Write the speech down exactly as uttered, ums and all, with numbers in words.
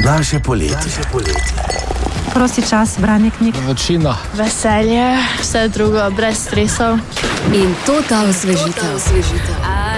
Naše poletje. Prosti čas, branje knjig. Vročina. Veselje, vse drugo, brez stresov. In to ta osvežitev.